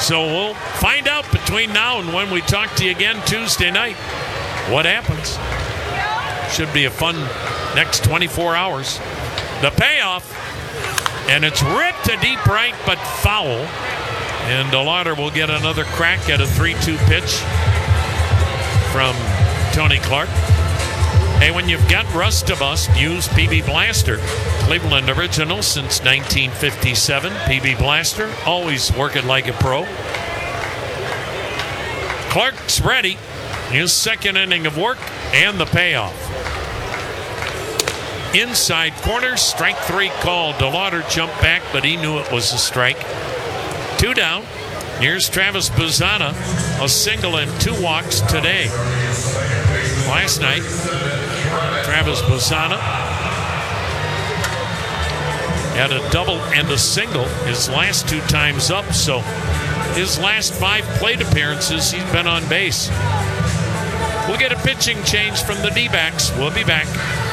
So we'll find out between now and when we talk to you again Tuesday night what happens. Should be a fun next 24 hours. The payoff, and it's ripped to deep right, but foul. And DeLauder will get another crack at a 3-2 pitch from Tony Clark. Hey, when you've got rust to bust, use PB Blaster. Cleveland original since 1957. PB Blaster, always working like a pro. Clark's ready. His second inning of work and the payoff. Inside corner, strike 3 called. DeLauder jumped back, but he knew it was a strike. 2 down. Here's Travis Bazzana, a single and 2 walks today. Last night, Travis Bazzana had a double and a single his last 2 times up, so his last 5 plate appearances, he's been on base. We'll get a pitching change from the D-backs. We'll be back.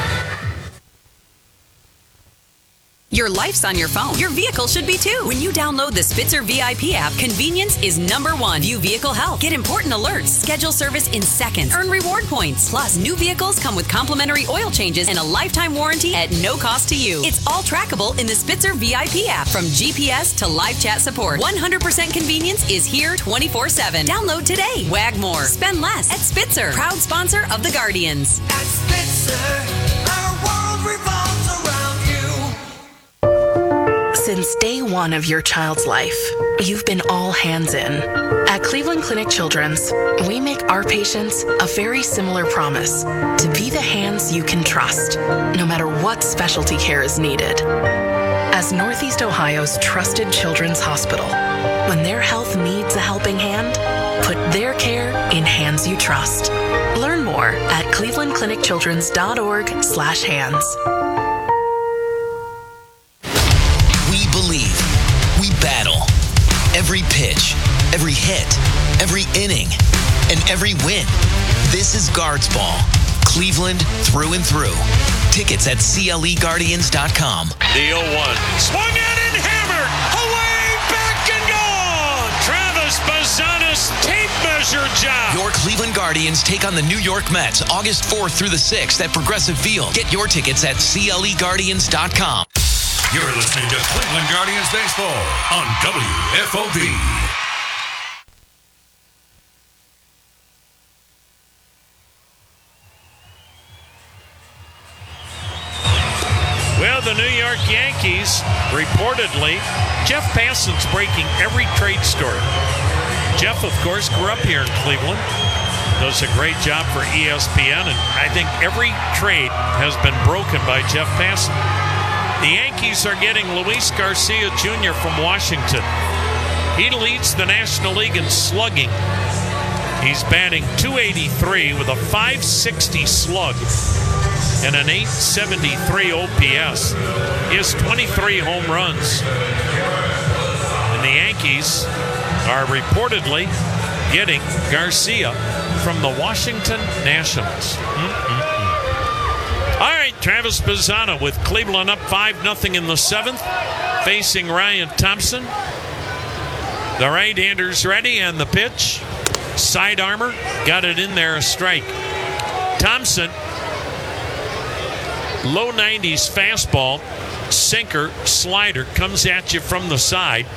Your life's on your phone. Your vehicle should be too. When you download the Spitzer VIP app, convenience is number 1. View vehicle health. Get important alerts. Schedule service in seconds. Earn reward points. Plus, new vehicles come with complimentary oil changes and a lifetime warranty at no cost to you. It's all trackable in the Spitzer VIP app. From GPS to live chat support, 100% convenience is here 24/7. Download today. Wag more. Spend less at Spitzer. Proud sponsor of the Guardians. At Spitzer, our world revolves around you. Since day one of your child's life, you've been all hands in. At Cleveland Clinic Children's, we make our patients a very similar promise: to be the hands you can trust, no matter what specialty care is needed. As Northeast Ohio's trusted children's hospital, when their health needs a helping hand, put their care in hands you trust. Learn more at clevelandclinicchildrens.org/hands. Believe. We battle. Every pitch, every hit, every inning, and every win. This is Guards Ball. Cleveland through and through. Tickets at CLEGuardians.com. The 0-1. Swung at and hammered. Away, back and gone. Travis Bazzana's tape measure job. Your Cleveland Guardians take on the New York Mets August 4th through the 6th at Progressive Field. Get your tickets at CLEGuardians.com. You're listening to Cleveland Guardians Baseball on WFOB. Well, the New York Yankees, reportedly, Jeff Passan's breaking every trade story. Jeff, of course, grew up here in Cleveland. Does a great job for ESPN, and I think every trade has been broken by Jeff Passan. The Yankees are getting Luis Garcia Jr. from Washington. He leads the National League in slugging. He's batting .283 with a .560 slug and an .873 OPS. He has 23 home runs. And the Yankees are reportedly getting Garcia from the Washington Nationals. All right, Travis Bazzana with Cleveland up 5-0 in the 7th, facing Ryan Thompson. The right-hander's ready, and the pitch. Side armor, got it in there, a strike. Thompson, low 90s fastball, sinker, slider, comes at you from the side.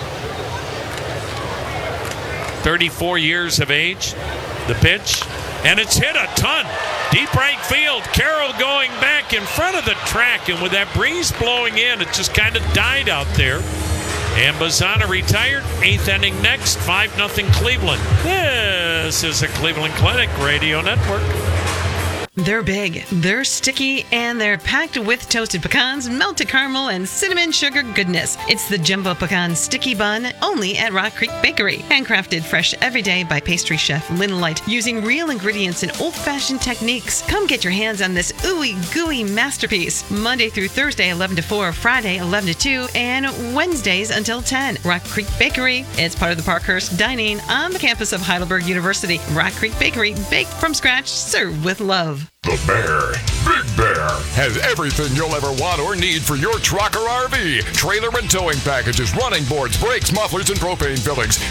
34 years of age, the pitch, and it's hit a ton. Deep right field, Carroll going back in front of the track, and with that breeze blowing in, it just kind of died out there. And Bazzana retired. 8th inning next, 5-0 Cleveland. This is a Cleveland Clinic Radio Network. They're big, they're sticky, and they're packed with toasted pecans, melted caramel, and cinnamon sugar goodness. It's the Jumbo Pecan Sticky Bun, only at Rock Creek Bakery. Handcrafted fresh every day by pastry chef Lynn Light, using real ingredients and old-fashioned techniques. Come get your hands on this ooey gooey masterpiece. Monday through Thursday, 11 to 4, Friday, 11 to 2, and Wednesdays until 10. Rock Creek Bakery. It's part of the Parkhurst Dining on the campus of Heidelberg University. Rock Creek Bakery, baked from scratch, served with love. The Bear, Big Bear, has everything you'll ever want or need for your truck or RV. Trailer and towing packages, running boards, brakes, mufflers, and propane fillings.